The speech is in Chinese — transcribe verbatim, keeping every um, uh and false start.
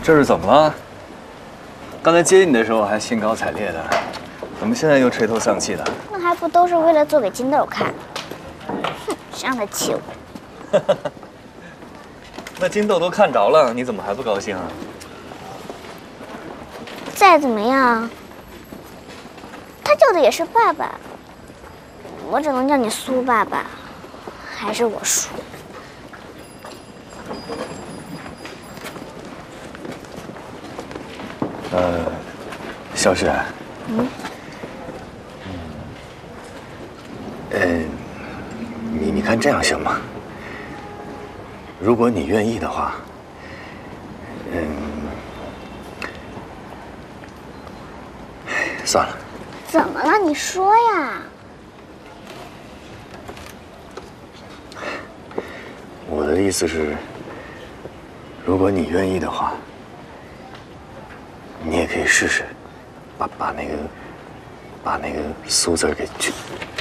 这是怎么了？刚才接你的时候还兴高采烈的，怎么现在又垂头丧气的？ 那还不都是为了做给金豆看？哼，谁让他气我？ 那金豆都看着了，你怎么还不高兴啊？ 再怎么样，他叫的也是爸爸，我只能叫你苏爸爸，还是我叔。 呃，小雪。 嗯。 呃，你你看这样行吗？如果你愿意的话，嗯，算了。 怎么了？你说呀。 我的意思是，如果你愿意的话，你也可以试试，把把那个把那个苏字儿给去。